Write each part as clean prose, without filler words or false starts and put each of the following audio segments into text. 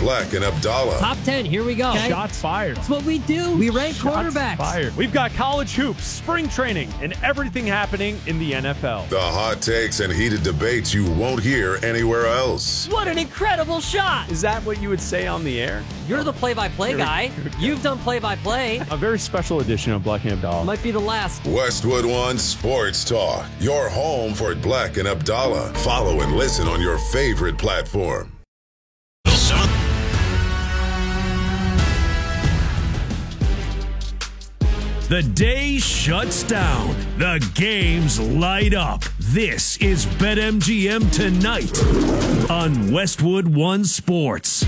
Black and Abdallah. Top 10, here we go. Okay. Shots fired. That's what we do. We rank quarterbacks. Fired. We've got college hoops, spring training, and everything happening in the NFL. The hot takes and heated debates you won't hear anywhere else. What an incredible shot. Is that what you would say on the air? You're the play-by-play guy. You've done play-by-play. A very special edition of Black and Abdallah. Might be the last. Westwood One Sports Talk, your home for Black and Abdallah. Follow and listen on your favorite platform. The day shuts down. The games light up. This is BetMGM Tonight on Westwood One Sports.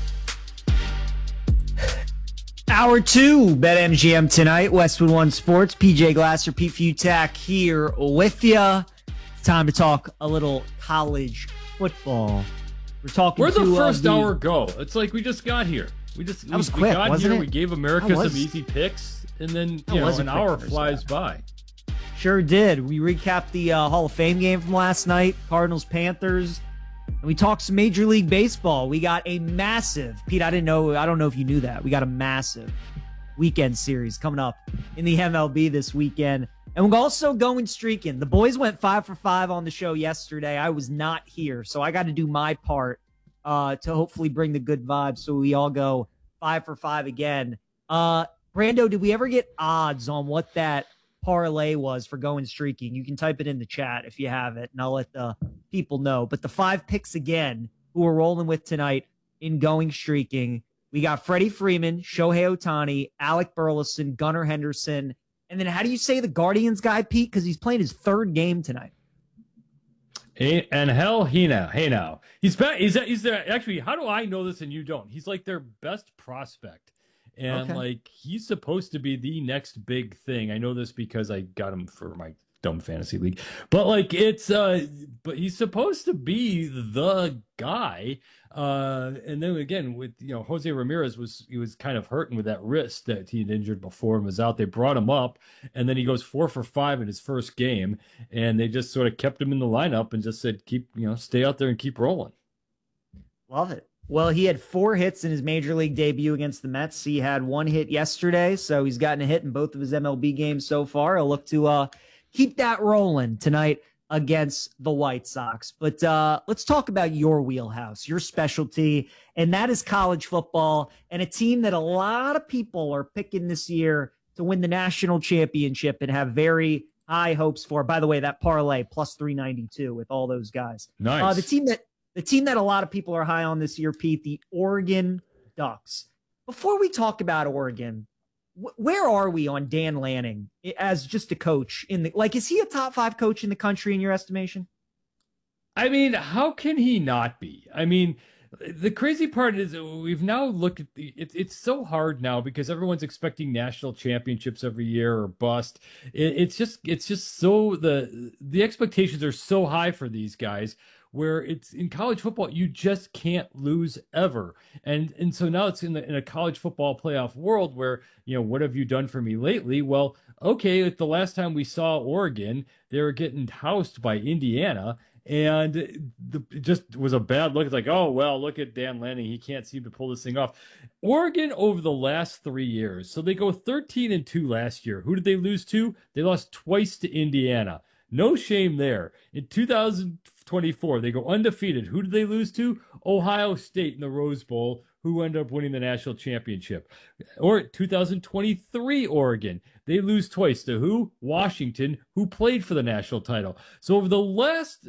Hour 2, BetMGM Tonight, Westwood One Sports. PJ Glasser, Pete Futak here with you. Time to talk a little college football. Where'd the first hour go? It's like we just got here. We quick, got wasn't here. it? We gave America some easy picks, and then an hour flies by. Sure did. We recapped the Hall of Fame game from last night, Cardinals-Panthers, and we talked some Major League Baseball. We got a massive, Pete, I don't know if you knew that. We got a massive weekend series coming up in the MLB this weekend. And we're also going streaking. The boys went 5 for 5 on the show yesterday. I was not here, so I got to do my part to hopefully bring the good vibes so we all go 5 for 5 again. Brando, did we ever get odds on what that parlay was for going streaking? You can type it in the chat if you have it, and I'll let the people know. But the 5 picks again, who we're rolling with tonight in going streaking, we got Freddie Freeman, Shohei Ohtani, Alec Burleson, Gunnar Henderson, and then how do you say the Guardians guy, Pete? Because he's playing his 3rd game tonight. And hell, hey now. He's back. He's there. Actually, how do I know this and you don't? He's like their best prospect. And he's supposed to be the next big thing. I know this because I got him for my dumb fantasy league. But but he's supposed to be the guy. And then again with Jose Ramirez was kind of hurting with that wrist that he had injured before and was out. They brought him up, and then he goes 4 for 5 in his first game, and they just sort of kept him in the lineup and just said stay out there and keep rolling. Love it. Well, he had 4 hits in his major league debut against the Mets. He had 1 hit yesterday, so he's gotten a hit in both of his MLB games so far. He'll look to keep that rolling tonight against the White Sox. But let's talk about your wheelhouse, your specialty, and that is college football, and a team that a lot of people are picking this year to win the national championship and have very high hopes for. By the way, that parlay plus 392 with all those guys. Nice. The team that a lot of people are high on this year, Pete, the Oregon Ducks. Before we talk about Oregon, where are we on Dan Lanning as just a coach is he a top 5 coach in the country in your estimation? I mean, how can he not be? I mean, the crazy part is we've now looked at it's so hard now because everyone's expecting national championships every year or bust. It's just so the expectations are so high for these guys, where it's in college football, you just can't lose ever. And so now it's in a college football playoff world where, what have you done for me lately? Well, okay, the last time we saw Oregon, they were getting housed by Indiana, and it just was a bad look. It's like, oh, well, look at Dan Lanning. He can't seem to pull this thing off. Oregon over the last 3 years. So they go 13-2 last year. Who did they lose to? They lost twice to Indiana. No shame there. In 2024, they go undefeated. Who did they lose to? Ohio State in the Rose Bowl, who ended up winning the national championship. Or 2023, Oregon. They lose twice to who? Washington, who played for the national title. So over the last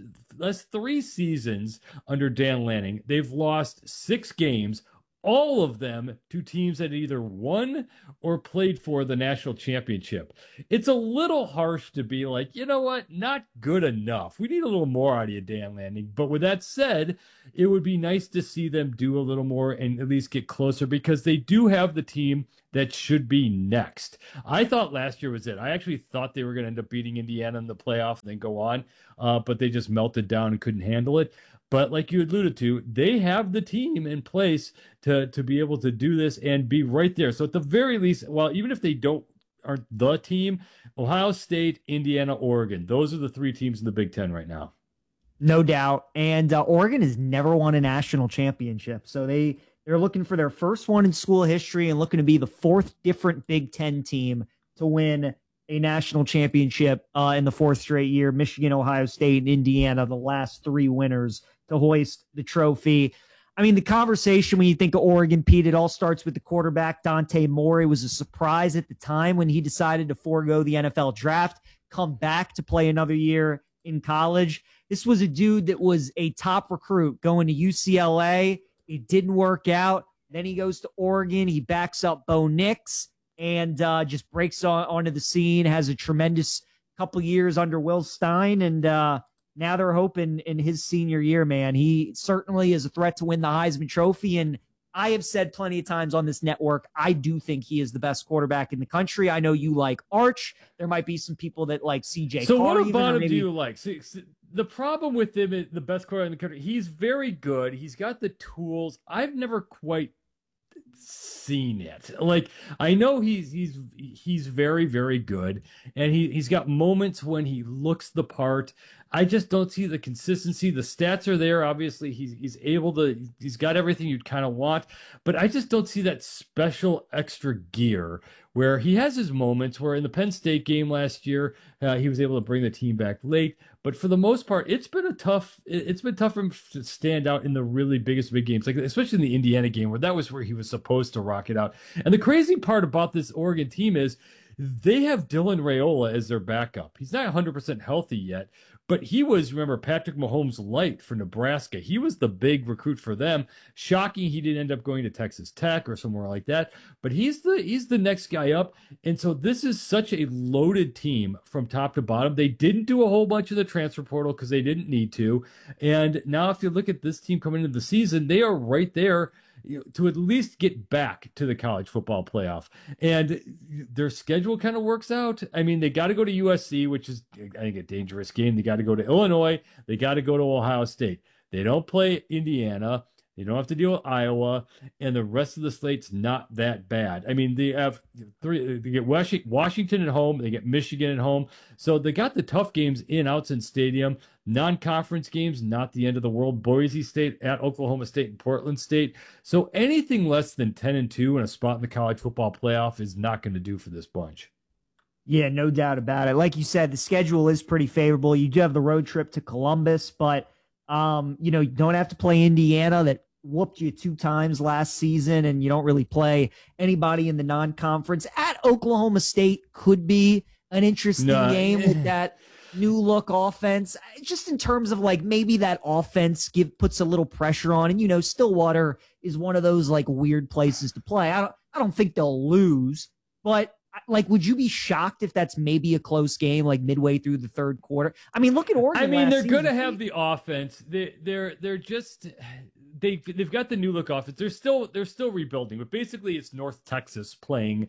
3 seasons under Dan Lanning, they've lost 6 games, all of them to teams that either won or played for the national championship. It's a little harsh to be like, you know what, not good enough. We need a little more out of you, Dan Lanning. But with that said, it would be nice to see them do a little more and at least get closer, because they do have the team that should be next. I thought last year was it. I actually thought they were going to end up beating Indiana in the playoff and then go on, but they just melted down and couldn't handle it. But like you alluded to, they have the team in place to be able to do this and be right there. So at the very least, well, even if they aren't the team, Ohio State, Indiana, Oregon, those are the 3 teams in the Big Ten right now. No doubt. And Oregon has never won a national championship. So they They're looking for their first one in school history and looking to be the fourth different Big Ten team to win a national championship in the fourth straight year. Michigan, Ohio State, and Indiana, the last three winners to hoist the trophy. I mean, the conversation when you think of Oregon, Pete, it all starts with the quarterback, Dante Moore. It was a surprise at the time when he decided to forego the NFL draft, come back to play another year in college. This was a dude that was a top recruit going to UCLA. It didn't work out. Then he goes to Oregon. He backs up Bo Nix and just breaks onto the scene, has a tremendous couple years under Will Stein, and now they're hoping in his senior year, man, he certainly is a threat to win the Heisman Trophy. And I have said plenty of times on this network, I do think he is the best quarterback in the country. I know you like Arch. There might be some people that like CJ So Carr. what about him do you like? See, the problem with him is the best quarterback in the country. He's very good. He's got the tools. I've never quite seen it. Like, I know he's very, very good, and he's got moments when he looks the part. I just don't see the consistency. The stats are there. Obviously, he's got everything you'd kind of want, but I just don't see that special extra gear where he has his moments where in the Penn State game last year, he was able to bring the team back late. But for the most part, it's been tough for him to stand out in the really big games, like especially in the Indiana game where that was where he was supposed to rock it out. And the crazy part about this Oregon team is they have Dylan Raiola as their backup. He's not 100% healthy yet, but he was, remember, Patrick Mahomes light for Nebraska. He was the big recruit for them. Shocking he didn't end up going to Texas Tech or somewhere like that. But he's the next guy up. And so this is such a loaded team from top to bottom. They didn't do a whole bunch of the transfer portal because they didn't need to. And now if you look at this team coming into the season, they are right there to at least get back to the college football playoff. And their schedule kind of works out. I mean, they got to go to USC, which is, I think, a dangerous game. They got to go to Illinois. They got to go to Ohio State. They don't play Indiana. They don't have to deal with Iowa, and the rest of the slate's not that bad. I mean, they have three. They get Washington at home. They get Michigan at home. So they got the tough games in Autzen Stadium. Non-conference games, not the end of the world. Boise State at Oklahoma State and Portland State. So anything less than 10-2 and a spot in the college football playoff is not going to do for this bunch. Yeah, no doubt about it. Like you said, the schedule is pretty favorable. You do have the road trip to Columbus, but you don't have to play Indiana that whooped you 2 times last season, and you don't really play anybody in the non-conference. At Oklahoma State could be an interesting game with that new look offense, just in terms of like maybe that offense puts a little pressure on. And Stillwater is one of those like weird places to play. I don't think they'll lose, but like, would you be shocked if that's maybe a close game, like midway through the third quarter? I mean, look at Oregon. I mean, they're going to have the offense. They're just they've got the new look offense. They're still rebuilding, but basically it's North Texas playing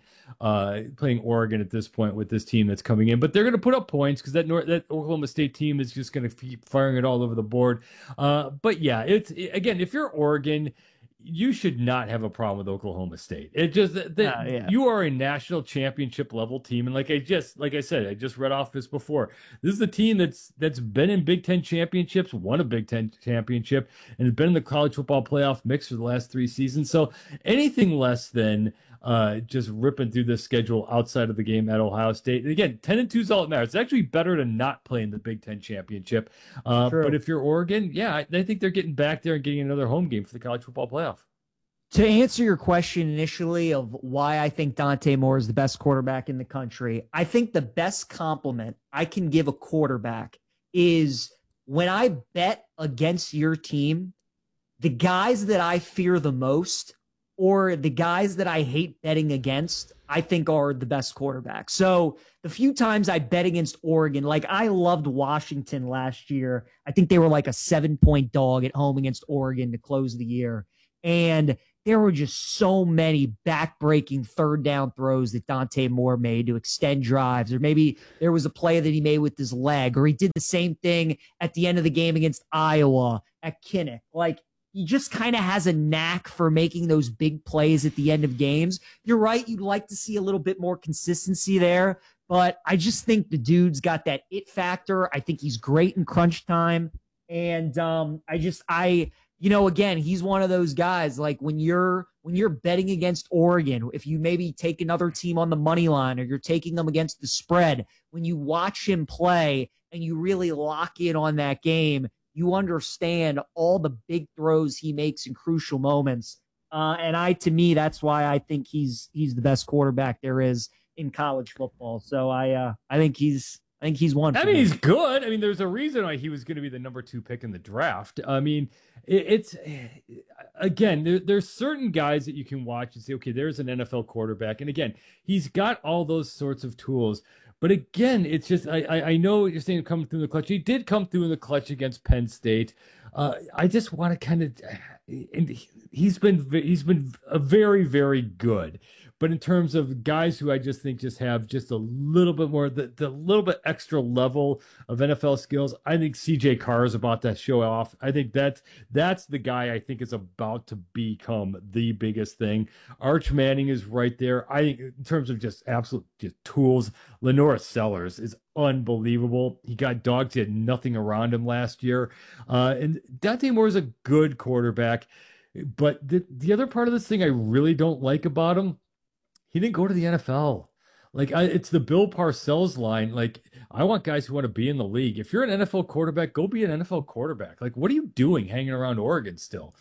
Oregon at this point with this team that's coming in. But they're going to put up points because that Oklahoma State team is just going to keep firing it all over the board. But yeah, again, if you're Oregon, you should not have a problem with Oklahoma State. It just you are a national championship level team, and like I said, I just read off this before. This is a team that's been in Big Ten championships, won a Big Ten championship, and has been in the college football playoff mix for the last 3 seasons. So anything less than just ripping through the schedule outside of the game at Ohio State. And again, 10-2 is all that matters. It's actually better to not play in the Big Ten championship. But if you're Oregon, I think they're getting back there and getting another home game for the college football playoff. To answer your question initially of why I think Dante Moore is the best quarterback in the country, I think the best compliment I can give a quarterback is when I bet against your team, the guys that I fear the most or the guys that I hate betting against, I think are the best quarterbacks. So the few times I bet against Oregon, like I loved Washington last year. I think they were like a 7-point dog at home against Oregon to close the year. And there were just so many back-breaking third down throws that Dante Moore made to extend drives, or maybe there was a play that he made with his leg, or he did the same thing at the end of the game against Iowa at Kinnick. Like, he just kind of has a knack for making those big plays at the end of games. You're right. You'd like to see a little bit more consistency there, but I just think the dude's got that it factor. I think he's great in crunch time. And again, he's one of those guys, like when you're betting against Oregon, if you maybe take another team on the money line or you're taking them against the spread, when you watch him play and you really lock in on that game, you understand all the big throws he makes in crucial moments. To me, that's why I think he's the best quarterback there is in college football. So I think he's one. I mean, he's good. I mean, there's a reason why he was going to be the number 2 pick in the draft. I mean, it's again, there's certain guys that you can watch and say, okay, there's an NFL quarterback. And again, he's got all those sorts of tools. But again, it's just, I know what you're saying, coming through the clutch. He did come through in the clutch against Penn State. I just want to kind of, and he's been a very, very good. But in terms of guys who I just think just have just a little bit more, the little bit extra level of NFL skills, I think CJ Carr is about to show off. I think that's the guy I think is about to become the biggest thing. Arch Manning is right there. I think in terms of just absolute just tools, Lenore Sellers is unbelievable. He got dogs. He had nothing around him last year. And Dante Moore is a good quarterback. But the other part of this thing I really don't like about him, he didn't go to the NFL. Like, it's the Bill Parcells line. Like, I want guys who want to be in the league. If you're an NFL quarterback, go be an NFL quarterback. Like, what are you doing hanging around Oregon still?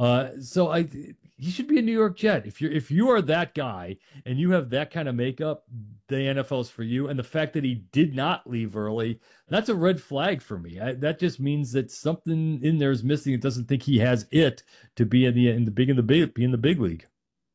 He should be a New York Jet. If you are that guy and you have that kind of makeup, the NFL's for you. And the fact that he did not leave early, that's a red flag for me. That just means that something in there is missing. It doesn't think he has it to be in the big league.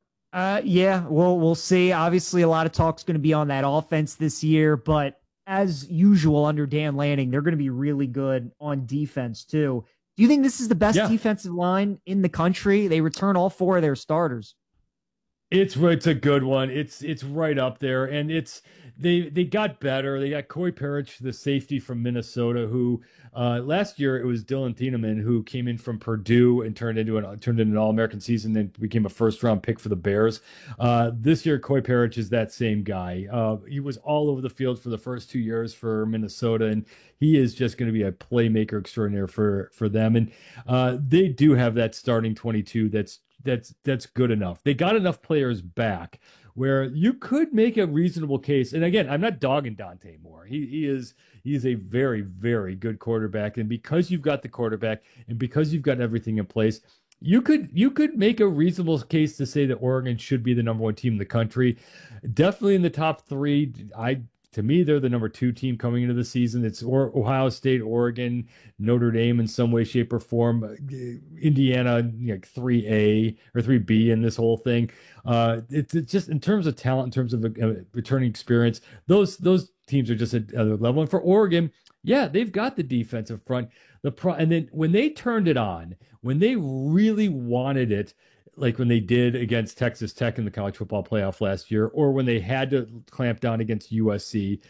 Yeah, we'll see. Obviously, a lot of talk's going to be on that offense this year, but as usual under Dan Lanning, they're going to be really good on defense too. Do you think this is the best defensive line in the country? They return all 4 of their starters. It's a good one. It's right up there, and they got better. They got Corey Parrish, the safety from Minnesota, who last year it was Dylan Thieneman who came in from Purdue and turned into an All-American season and became a first-round pick for the Bears. This year, Corey Parrish is that same guy. He was all over the field for the first 2 years for Minnesota, and he is just going to be a playmaker extraordinaire for them. And they do have that starting 22 that's good enough. They got enough players back where you could make a reasonable case. And again, I'm not dogging Dante Moore. He's a very, very good quarterback. And because you've got the quarterback and because you've got everything in place, you could make a reasonable case to say that Oregon should be the number 1 team in the country. Definitely in the top 3. To me, they're the number 2 team coming into the season. It's Ohio State, Oregon, Notre Dame in some way, shape, or form. Indiana, like 3A or 3B in this whole thing. It's just in terms of talent, in terms of returning experience, those teams are just at other level. And for Oregon, yeah, they've got the defensive front. And then when they turned it on, when they really wanted it, like when they did against Texas Tech in the college football playoff last year, or when they had to clamp down against USC,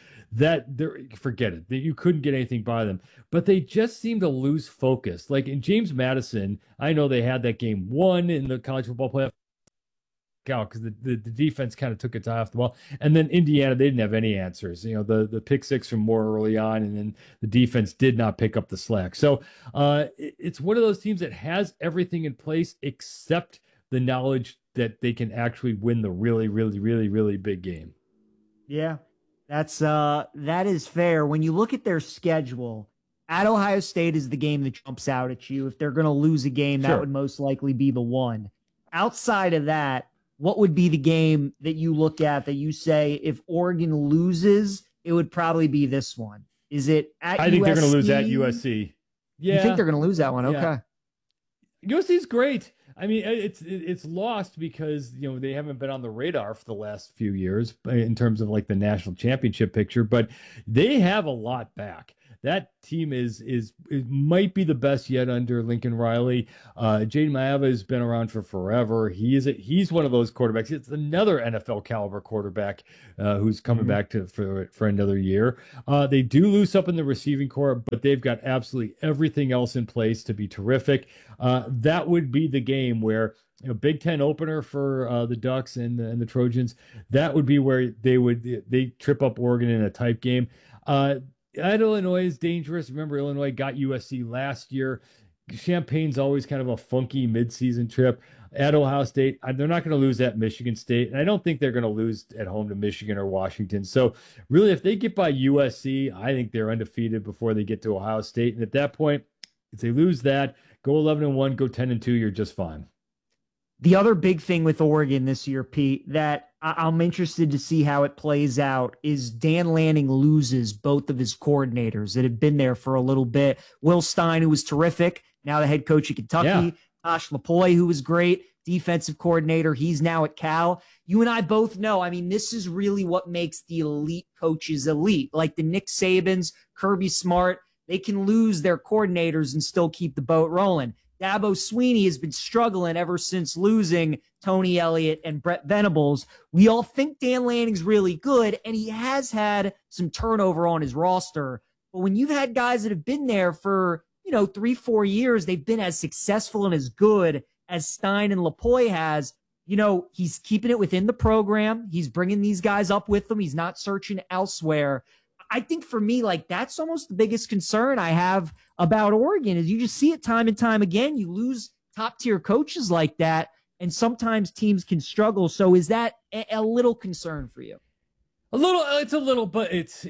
forget it. That you couldn't get anything by them. But they just seem to lose focus. Like in James Madison, I know they had that game won in the college football playoff because the defense kind of took its eye off the ball. And then Indiana, they didn't have any answers. The pick 6 from Moore early on, and then the defense did not pick up the slack. So it's one of those teams that has everything in place except the knowledge that they can actually win the really, really, really, really big game. Yeah, that is fair. When you look at their schedule, at Ohio State is the game that jumps out at you. If they're going to lose a game, that would most likely be the one. Outside of that, what would be the game that you look at that you say if Oregon loses, it would probably be this one? Is it at USC? I think they're going to lose at USC. Yeah. You think they're going to lose that one? Okay. USC's great. I mean, it's lost because, they haven't been on the radar for the last few years in terms of like the national championship picture, but they have a lot back. That team might be the best yet under Lincoln Riley. Jaden Maiava has been around for forever. He's one of those quarterbacks. It's another NFL caliber quarterback who's coming back for another year. They do loose up in the receiving corps, but they've got absolutely everything else in place to be terrific. That would be the game where Big Ten opener for the Ducks and the Trojans. That would be where they trip up Oregon in a tight game. At Illinois is dangerous. Remember, Illinois got USC last year. Champagne's always kind of a funky midseason trip. At Ohio State, they're not going to lose at Michigan State, and I don't think they're going to lose at home to Michigan or Washington. So really, if they get by USC, I think they're undefeated before they get to Ohio State. And at that point, if they lose that, go 11-1, go 10-2, you're just fine. The other big thing with Oregon this year, Pete, that I'm interested to see how it plays out is Dan Lanning loses both of his coordinators that have been there for a little bit. Will Stein, who was terrific, now the head coach at Kentucky. Yeah. Tosh Lupoi, who was great, defensive coordinator. He's now at Cal. You and I both know, I mean, this is really what makes the elite coaches elite. Like the Nick Sabans, Kirby Smart, they can lose their coordinators and still keep the boat rolling. Dabo Swinney has been struggling ever since losing Tony Elliott and Brett Venables. We all think Dan Lanning's really good, and he has had some turnover on his roster. But when you've had guys that have been there for 3-4 years, they've been as successful and as good as Stein and Lupoi has. He's keeping it within the program. He's bringing these guys up with him. He's not searching elsewhere. I think for me, that's almost the biggest concern I have about Oregon is you just see it time and time again. You lose top tier coaches like that, and sometimes teams can struggle. So is that a little concern for you? It's a little, but it's,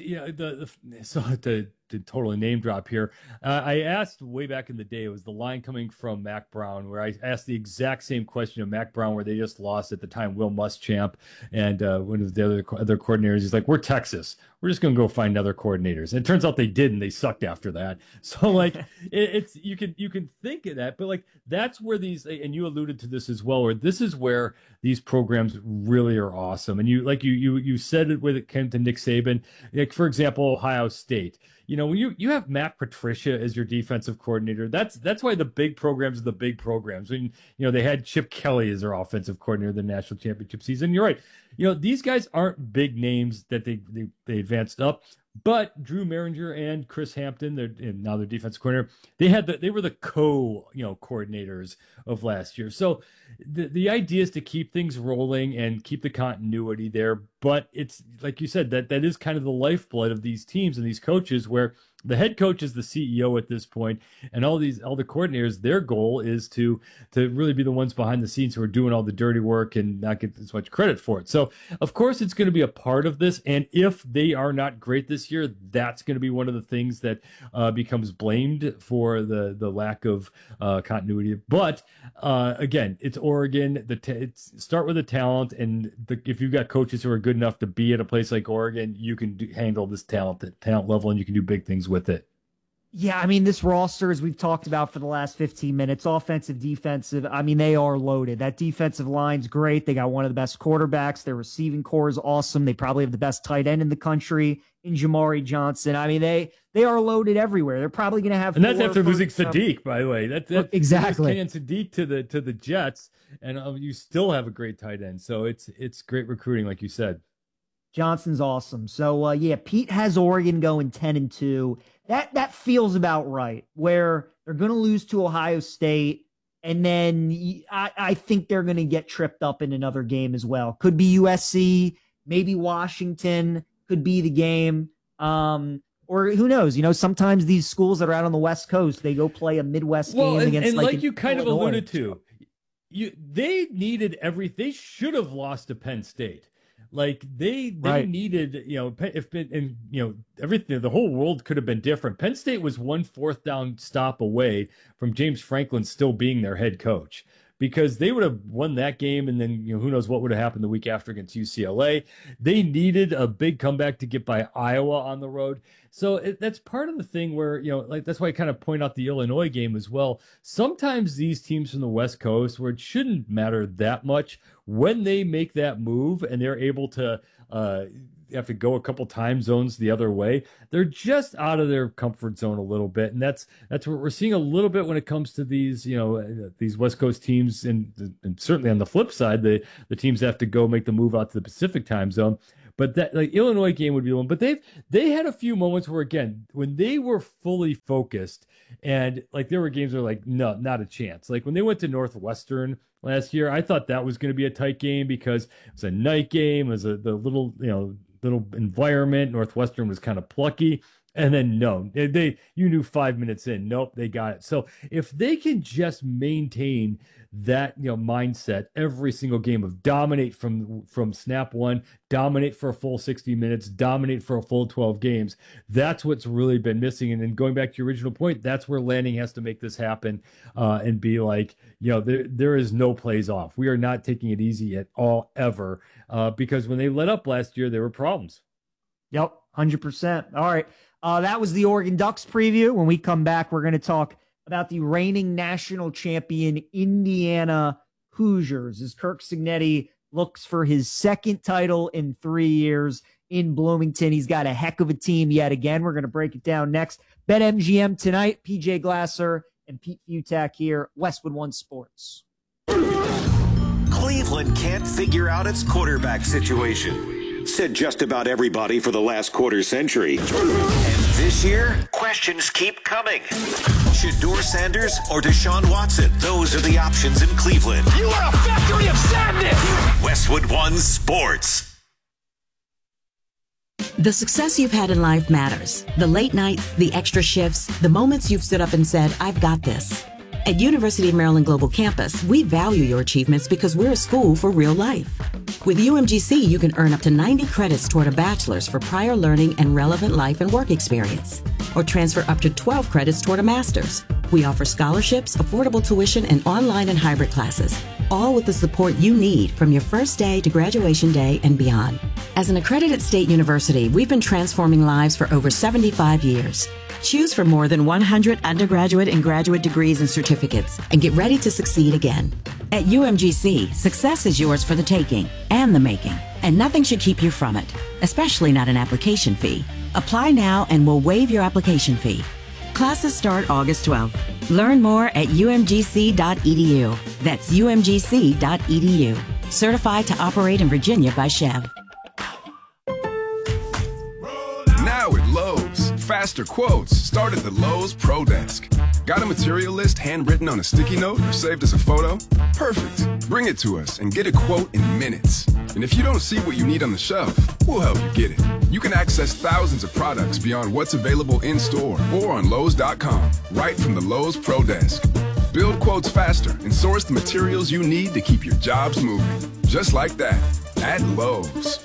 so to totally name drop here. I asked way back in the day, it was the line coming from Mac Brown, where I asked the exact same question of Mac Brown, where they just lost at the time, Will Muschamp, and one of the other coordinators. He's like, we're Texas. We're just going to go find other coordinators. And it turns out they did, and they sucked after that. So it's, you can think of that, but that's where these, and you alluded to this as well, where this is where these programs really are awesome. And you said it when it came to Nick Saban, for example, Ohio State. When you have Matt Patricia as your defensive coordinator, that's why the big programs are the big programs. When they had Chip Kelly as their offensive coordinator in the national championship season. You're right. These guys aren't big names that they advanced up, but Drew Maringer and Chris Hampton, now their defensive coordinator, they were the coordinators of last year. So the idea is to keep things rolling and keep the continuity there. But it's like you said, that is kind of the lifeblood of these teams and these coaches, where the head coach is the CEO at this point, and all the coordinators, their goal is to really be the ones behind the scenes who are doing all the dirty work and not get as much credit for it. So of course it's going to be a part of this, and if they are not great this year, that's going to be one of the things that becomes blamed for the lack of continuity. But again, it's Oregon. Start with the talent, and if you've got coaches who are good enough to be at a place like Oregon, you can handle this talent level, and you can do big things with it. Yeah, I mean, this roster, as we've talked about for the last 15 minutes, offensive, defensive, I mean, they are loaded. That defensive line's great. They got one of the best quarterbacks. Their receiving core is awesome. They probably have the best tight end in the country in Jamari Johnson. I mean, they are loaded everywhere. They're probably going to have, and that's after losing Sadiq, by the way. That's exactly. And Sadiq to the Jets, and you still have a great tight end. So it's great recruiting, like you said. Johnson's awesome. So yeah, Pete has Oregon going 10-2. That feels about right, where they're going to lose to Ohio State, and then I think they're going to get tripped up in another game as well. Could be USC, maybe Washington could be the game, or who knows? Sometimes these schools that are out on the West Coast, they go play a Midwest game against, and like you kind Illinois. of alluded to, they needed they should have lost to Penn State. They right. needed, everything, the whole world could have been different. Penn State was 1 4th down stop away from James Franklin still being their head coach, because they would have won that game. And then, who knows what would have happened the week after against UCLA. They needed a big comeback to get by Iowa on the road. So that's part of the thing where, that's why I kind of point out the Illinois game as well. Sometimes these teams from the West Coast, where it shouldn't matter that much, when they make that move and they're able to have to go a couple time zones the other way, they're just out of their comfort zone a little bit. And that's what we're seeing a little bit when it comes to these, these West Coast teams. And certainly on the flip side, the teams have to go make the move out to the Pacific time zone. But that Illinois game would be the one. But they had a few moments where, again, when they were fully focused, and there were games where no, not a chance. When they went to Northwestern last year, I thought that was going to be a tight game because it was a night game. It was the little environment. Northwestern was kind of plucky. And then you knew 5 minutes in, nope, they got it. So if they can just maintain that mindset every single game of dominate from snap one, dominate for a full 60 minutes, dominate for a full 12 games, that's what's really been missing. And then going back to your original point, that's where Lanning has to make this happen and be like, there is no plays off. We are not taking it easy at all ever because when they let up last year, there were problems. Yep, 100%. All right. That was the Oregon Ducks preview. When we come back, we're going to talk about the reigning national champion Indiana Hoosiers as Kirk Cignetti looks for his second title in 3 years in Bloomington. He's got a heck of a team yet again. We're going to break it down next. BetMGM tonight, PJ Glasser and Pete Futak here, Westwood One Sports. Cleveland can't figure out its quarterback situation, said just about everybody for the last quarter century. And this year, questions keep coming. Shedeur Sanders or Deshaun Watson? Those are the options in Cleveland. You are a factory of sadness! Westwood One Sports. The success you've had in life matters. The late nights, the extra shifts, the moments you've stood up and said, I've got this. At University of Maryland Global Campus, we value your achievements because we're a school for real life. With UMGC, you can earn up to 90 credits toward a bachelor's for prior learning and relevant life and work experience, or transfer up to 12 credits toward a master's. We offer scholarships, affordable tuition, and online and hybrid classes, all with the support you need from your first day to graduation day and beyond. As an accredited state university, we've been transforming lives for over 75 years. Choose from more than 100 undergraduate and graduate degrees and certificates, and get ready to succeed again. At UMGC, success is yours for the taking and the making, and nothing should keep you from it, especially not an application fee. Apply now and we'll waive your application fee. Classes start August 12th. Learn more at umgc.edu. That's umgc.edu. Certified to operate in Virginia by Chev. Now at Lowe's, faster quotes start at the Lowe's Pro Desk. Got a material list handwritten on a sticky note or saved as a photo? Perfect. Bring it to us and get a quote in minutes. And if you don't see what you need on the shelf, we'll help you get it. You can access thousands of products beyond what's available in-store or on Lowe's.com, right from the Lowe's Pro Desk. Build quotes faster and source the materials you need to keep your jobs moving. Just like that, at Lowe's.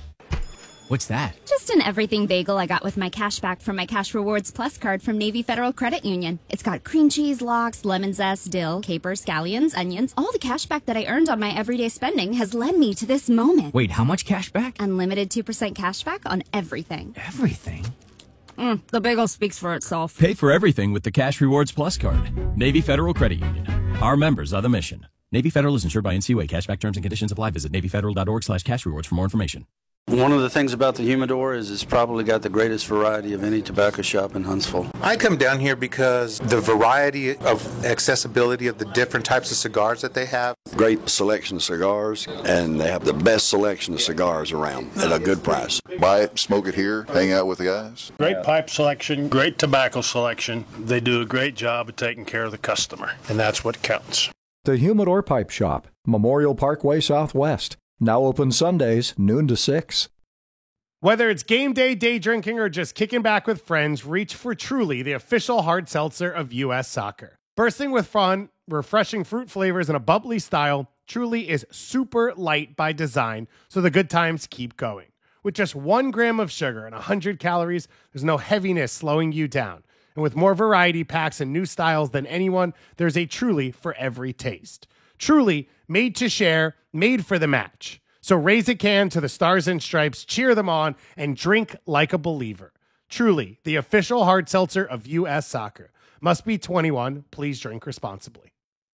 What's that? Just an everything bagel I got with my cash back from my Cash Rewards Plus card from Navy Federal Credit Union. It's got cream cheese, lox, lemon zest, dill, capers, scallions, onions. All the cash back that I earned on my everyday spending has led me to this moment. Wait, how much cash back? Unlimited 2% cash back on everything. Everything? The bagel speaks for itself. Pay for everything with the Cash Rewards Plus card. Navy Federal Credit Union. Our members are the mission. Navy Federal is insured by NCUA. Cashback terms and conditions apply. Visit NavyFederal.org/cashrewards for more information. One of the things about the Humidor is it's probably got the greatest variety of any tobacco shop in Huntsville. I come down here because the variety of accessibility of the different types of cigars that they have. Great selection of cigars, and they have the best selection of cigars around at a good price. Buy it, smoke it here, hang out with the guys. Great pipe selection, great tobacco selection. They do a great job of taking care of the customer, and that's what counts. The Humidor Pipe Shop, Memorial Parkway Southwest. Now open Sundays, noon to 6. Whether it's game day, day drinking, or just kicking back with friends, reach for Truly, the official hard seltzer of U.S. Soccer. Bursting with fun, refreshing fruit flavors, and a bubbly style, Truly is super light by design, so the good times keep going. With just 1 gram of sugar and 100 calories, there's no heaviness slowing you down. And with more variety packs and new styles than anyone, there's a Truly for every taste. Truly, made to share, made for the match. So raise a can to the Stars and Stripes, cheer them on, and drink like a believer. Truly, the official hard seltzer of U.S. Soccer. Must be 21. Please drink responsibly.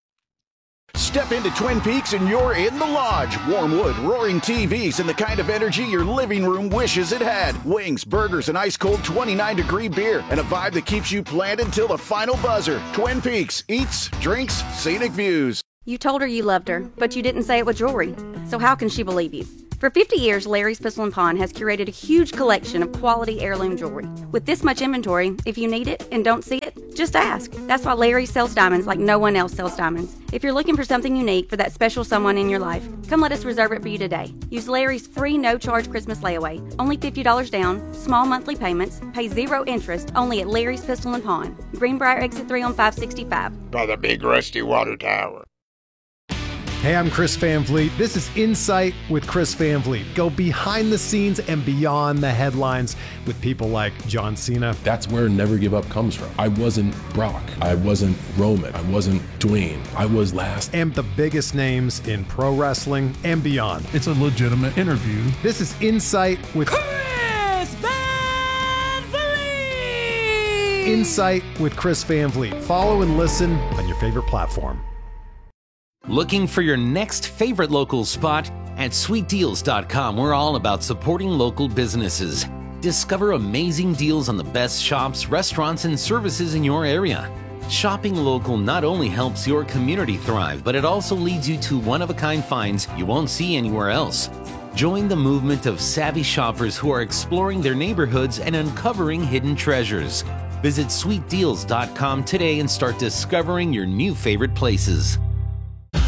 Step into Twin Peaks and you're in the lodge. Warm wood, roaring TVs, and the kind of energy your living room wishes it had. Wings, burgers, and ice-cold 29-degree beer, and a vibe that keeps you planned until the final buzzer. Twin Peaks. Eats, drinks, scenic views. You told her you loved her, but you didn't say it with jewelry. So how can she believe you? For 50 years, Larry's Pistol & Pawn has curated a huge collection of quality heirloom jewelry. With this much inventory, if you need it and don't see it, just ask. That's why Larry sells diamonds like no one else sells diamonds. If you're looking for something unique for that special someone in your life, come let us reserve it for you today. Use Larry's free no-charge Christmas layaway. Only $50 down, small monthly payments, pay 0 interest, only at Larry's Pistol & Pawn. Greenbrier Exit 3 on 565. By the big rusty water tower. Hey, I'm Chris Van Vliet. This is Insight with Chris Van Vliet. Go behind the scenes and beyond the headlines with people like John Cena. That's where Never Give Up comes from. I wasn't Brock. I wasn't Roman. I wasn't Dwayne. I was last. And the biggest names in pro wrestling and beyond. It's a legitimate interview. This is Insight with Chris Van Vliet! Insight with Chris Van Vliet. Follow and listen on your favorite platform. Looking for your next favorite local spot? At sweetdeals.com, we're all about supporting local businesses. Discover amazing deals on the best shops, restaurants, and services in your area. Shopping local not only helps your community thrive, but it also leads you to one-of-a-kind finds you won't see anywhere else. Join the movement of savvy shoppers who are exploring their neighborhoods and uncovering hidden treasures. Visit sweetdeals.com today and start discovering your new favorite places.